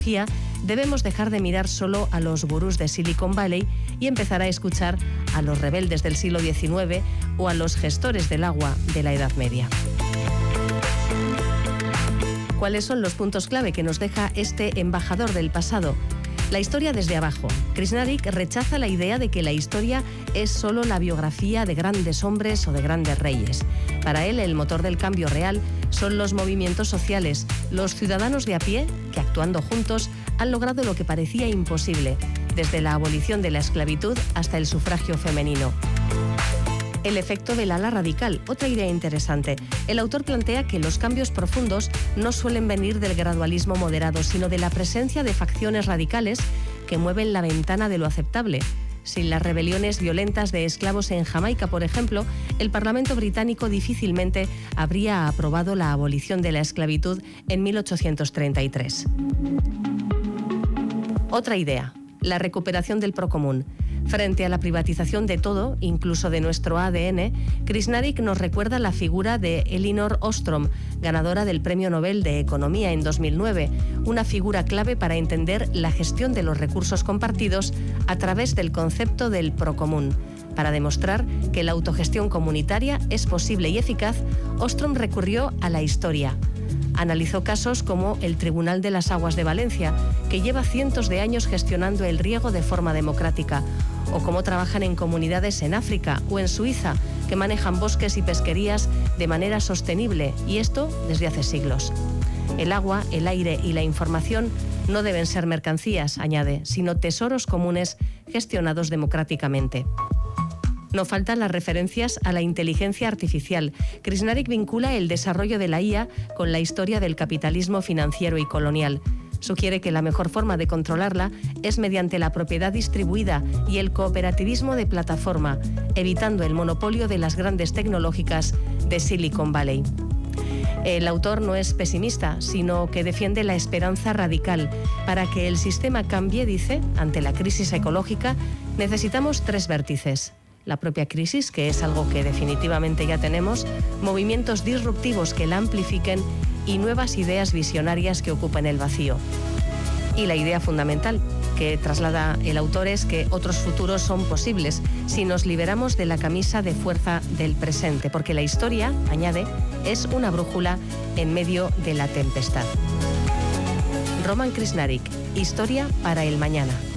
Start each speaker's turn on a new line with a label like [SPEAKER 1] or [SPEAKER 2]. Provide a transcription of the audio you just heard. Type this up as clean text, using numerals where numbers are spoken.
[SPEAKER 1] debemos dejar de mirar solo a los gurús de Silicon Valley y empezar a escuchar a los rebeldes del siglo XIX o a los gestores del agua de la Edad Media. ¿Cuáles son los puntos clave que nos deja este embajador del pasado? La historia desde abajo. Krishnarik rechaza la idea de que la historia es solo la biografía de grandes hombres o de grandes reyes. Para él, el motor del cambio real son los movimientos sociales, los ciudadanos de a pie que, actuando juntos, han logrado lo que parecía imposible, desde la abolición de la esclavitud hasta el sufragio femenino. El efecto del ala radical, otra idea interesante. El autor plantea que los cambios profundos no suelen venir del gradualismo moderado, sino de la presencia de facciones radicales que mueven la ventana de lo aceptable. Sin las rebeliones violentas de esclavos en Jamaica, por ejemplo, el Parlamento británico difícilmente habría aprobado la abolición de la esclavitud en 1833. Otra idea, la recuperación del procomún. Frente a la privatización de todo, incluso de nuestro ADN, Krishnarik nos recuerda la figura de Elinor Ostrom, ganadora del Premio Nobel de Economía en 2009, una figura clave para entender la gestión de los recursos compartidos a través del concepto del procomún. Para demostrar que la autogestión comunitaria es posible y eficaz, Ostrom recurrió a la historia. Analizó casos como el Tribunal de las Aguas de Valencia, que lleva cientos de años gestionando el riego de forma democrática, o cómo trabajan en comunidades en África o en Suiza, que manejan bosques y pesquerías de manera sostenible, y esto desde hace siglos. El agua, el aire y la información no deben ser mercancías, añade, sino tesoros comunes gestionados democráticamente. No faltan las referencias a la inteligencia artificial. Krishnarik vincula el desarrollo de la IA con la historia del capitalismo financiero y colonial. Sugiere que la mejor forma de controlarla es mediante la propiedad distribuida y el cooperativismo de plataforma, evitando el monopolio de las grandes tecnológicas de Silicon Valley. El autor no es pesimista, sino que defiende la esperanza radical. Para que el sistema cambie, dice, ante la crisis ecológica, necesitamos 3 vértices. La propia crisis, que es algo que definitivamente ya tenemos, movimientos disruptivos que la amplifiquen y nuevas ideas visionarias que ocupen el vacío. Y la idea fundamental que traslada el autor es que otros futuros son posibles si nos liberamos de la camisa de fuerza del presente, porque la historia, añade, es una brújula en medio de la tempestad. Roman Krishnarik, Historia para el mañana.